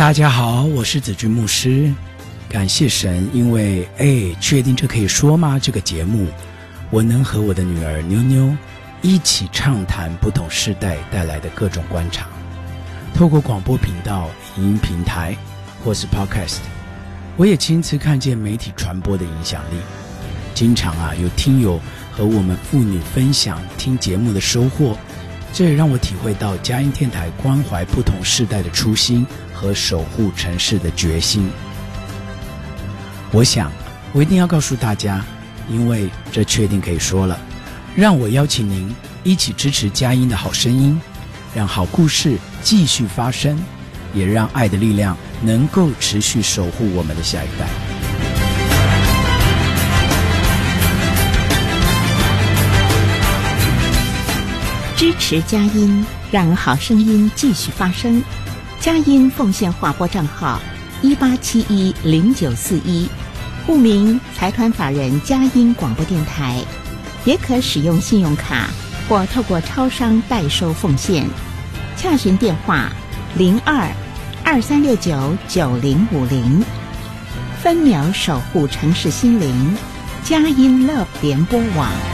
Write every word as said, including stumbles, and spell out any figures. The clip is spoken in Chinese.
大家好，我是子君牧师。感谢神，因为哎，确定这可以说吗？这个节目我能和我的女儿妞妞一起畅谈不同世代带来的各种观察，透过广播频道、影音平台或是 podcast， 我也亲自看见媒体传播的影响力。经常啊，有听友和我们妇女分享听节目的收获，这也让我体会到佳音电台关怀不同世代的初心和守护城市的决心。我想我一定要告诉大家，因为这确定可以说了，让我邀请您一起支持佳音的好声音，让好故事继续发生，也让爱的力量能够持续守护我们的下一代。 支持佳音，让好声音继续发声。佳音奉献划拨账号一八七一零九四一，户名财团法人佳音广播电台，也可使用信用卡或透过超商代收奉献。洽询电话零二二三六九九零五零。分秒守护城市心灵，佳音 Love 联播网。